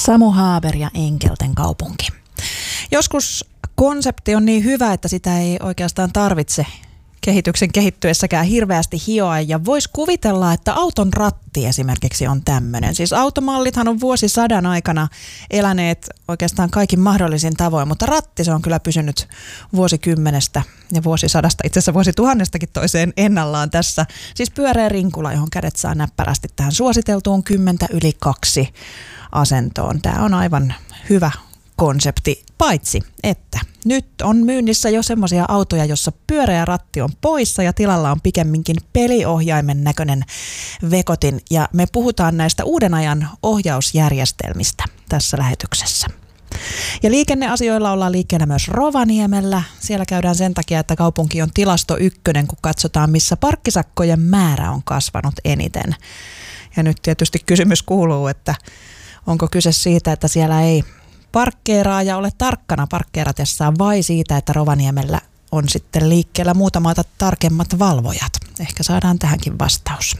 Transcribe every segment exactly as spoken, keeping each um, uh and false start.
Samu Haber ja Enkelten kaupunki. Joskus konsepti on niin hyvä, että sitä ei oikeastaan tarvitse kehityksen kehittyessäkään hirveästi hioa, ja voisi kuvitella, että auton ratti esimerkiksi on tämmöinen. Siis automallithan on vuosisadan aikana eläneet oikeastaan kaikin mahdollisin tavoin, mutta ratti se on kyllä pysynyt vuosikymmenestä ja vuosisadasta, itse asiassa vuosituhannestakin toiseen ennallaan tässä. Siis pyöreä rinkula, johon kädet saa näppärästi tähän suositeltuun kymmentä yli kaksi asentoon. Tämä on aivan hyvä konsepti, paitsi että nyt on myynnissä jo semmoisia autoja, jossa pyöreä ratti on poissa ja tilalla on pikemminkin peliohjaimen näköinen vekotin. Ja me puhutaan näistä uuden ajan ohjausjärjestelmistä tässä lähetyksessä. Ja liikenneasioilla ollaan liikkeellä myös Rovaniemellä. Siellä käydään sen takia, että kaupunki on tilasto ykkönen, kun katsotaan, missä parkkisakkojen määrä on kasvanut eniten. Ja nyt tietysti kysymys kuuluu, että onko kyse siitä, että siellä ei parkkeeraa ja ole tarkkana parkkeeratessaan, vai siitä, että Rovaniemellä on sitten liikkeellä muutamalta tarkemmat valvojat. Ehkä saadaan tähänkin vastaus.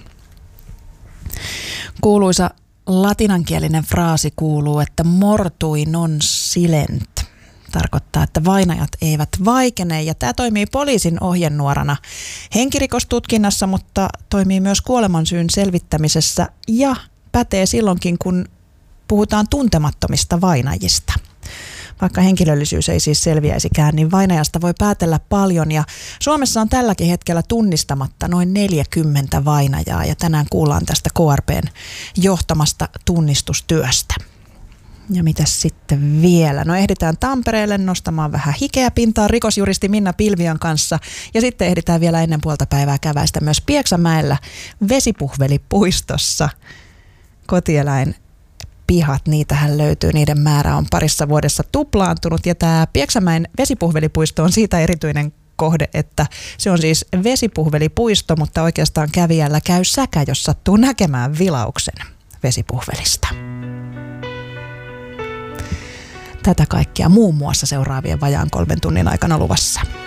Kuuluisa latinankielinen fraasi kuuluu, että mortui non silent. Tarkoittaa, että vainajat eivät vaikene, ja tämä toimii poliisin ohjenuorana henkirikostutkinnassa, mutta toimii myös kuolemansyyn selvittämisessä ja pätee silloinkin, kun puhutaan tuntemattomista vainajista. Vaikka henkilöllisyys ei siis selviäisikään, niin vainajasta voi päätellä paljon, ja Suomessa on tälläkin hetkellä tunnistamatta noin neljäkymmentä vainajaa, ja tänään kuullaan tästä K R P:n johtamasta tunnistustyöstä. Ja mitäs sitten vielä? No ehditään Tampereelle nostamaan vähän hikeä pintaan rikosjuristi Minna Pilviön kanssa, ja sitten ehditään vielä ennen puolta päivää käväistä myös Pieksämäellä Vesipuhvelipuistossa. Kotieläin pihat, niitähän löytyy, niiden määrä on parissa vuodessa tuplaantunut, ja tämä Pieksämäen Vesipuhvelipuisto on siitä erityinen kohde, että se on siis vesipuhvelipuisto, mutta oikeastaan kävijällä käy säkä, jos sattuu näkemään vilauksen vesipuhvelista. Tätä kaikkea muun muassa seuraavien vajaan kolmen tunnin aikana luvassa.